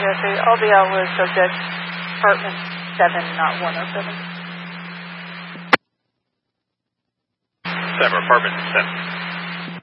USA. LDL was subject apartment 7, not 107. 7, apartment 7.